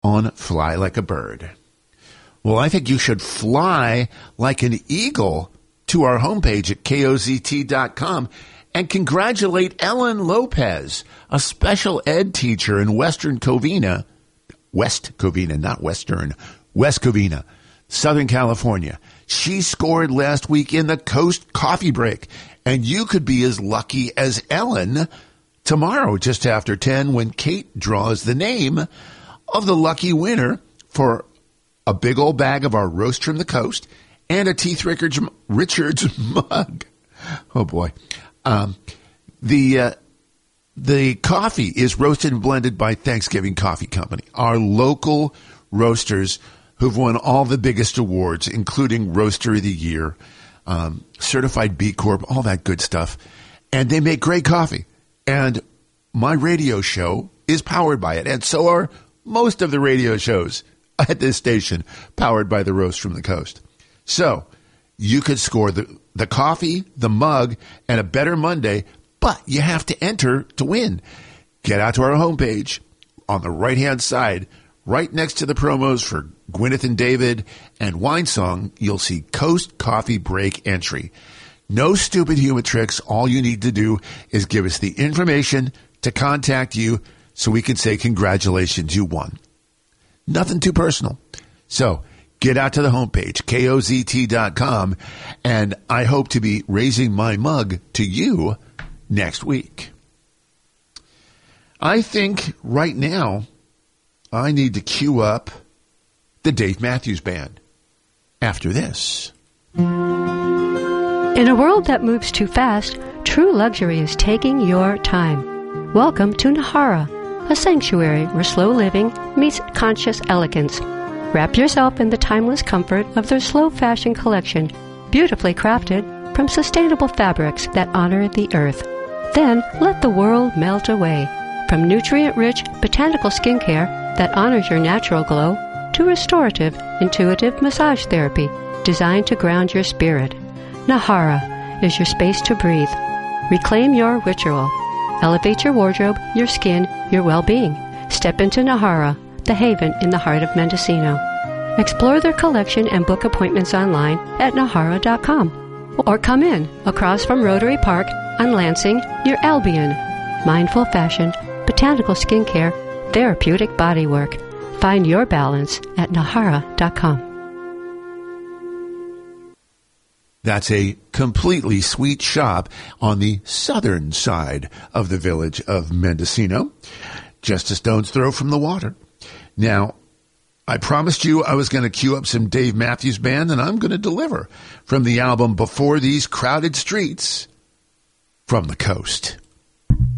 on Fly Like a Bird. Well, I think you should fly like an eagle to our homepage at KOZT.com and congratulate Ellen Lopez, a special ed teacher in West Covina, Southern California. She scored last week in the Coast Coffee Break, and you could be as lucky as Ellen tomorrow, just after 10, when Kate draws the name of the lucky winner for a big old bag of our Roast from the Coast and a Teeth Richards mug. Oh, boy. The coffee is roasted and blended by Thanksgiving Coffee Company, our local roasters who've won all the biggest awards, including Roaster of the Year, Certified B Corp, all that good stuff. And they make great coffee. And my radio show is powered by it. And so are most of the radio shows at this station, powered by the Roast from the Coast. So you could score the coffee, the mug, and a better Monday, but you have to enter to win. Get out to our homepage on the right-hand side, right next to the promos for Gwyneth and David and Wine Song, you'll see Coast Coffee Break entry. No stupid human tricks. All you need to do is give us the information to contact you so we can say congratulations, you won. Nothing too personal. So get out to the homepage, KOZT.com, and I hope to be raising my mug to you next week. I think right now I need to cue up the Dave Matthews Band after this. In a world that moves too fast, true luxury is taking your time. Welcome to Nahara, a sanctuary where slow living meets conscious elegance. Wrap yourself in the timeless comfort of their slow fashion collection, beautifully crafted from sustainable fabrics that honor the earth. Then let the world melt away. From nutrient-rich botanical skincare that honors your natural glow to restorative, intuitive massage therapy designed to ground your spirit. Nahara is your space to breathe. Reclaim your ritual. Elevate your wardrobe, your skin, your well-being. Step into Nahara, the haven in the heart of Mendocino. Explore their collection and book appointments online at Nahara.com. Or come in across from Rotary Park on Lansing near Albion. Mindful fashion, botanical skincare, therapeutic bodywork. Find your balance at Nahara.com. That's a completely sweet shop on the southern side of the village of Mendocino, just a stone's throw from the water. Now, I promised you I was going to cue up some Dave Matthews Band, and I'm going to deliver from the album Before These Crowded Streets from the Coast.